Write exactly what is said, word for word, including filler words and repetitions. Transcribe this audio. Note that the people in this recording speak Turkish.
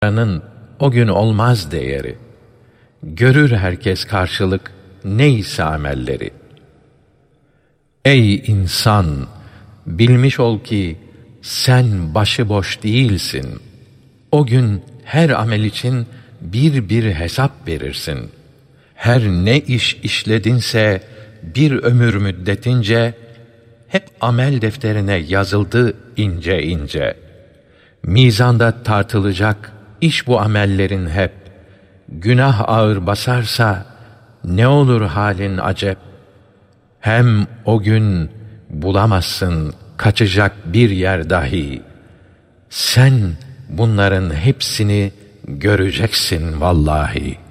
Paranın o gün olmaz değeri. Görür herkes karşılık neyse amelleri. Ey insan! Bilmiş ol ki sen başıboş değilsin. O gün her amel için bir bir hesap verirsin. Her ne iş işledinse bir ömür müddetince hep amel defterine yazıldı ince ince. Mizanda tartılacak iş bu amellerin hep. Günah ağır basarsa ne olur halin acep. Hem o gün bulamazsın kaçacak bir yer dahi. Sen bunların hepsini göreceksin vallahi.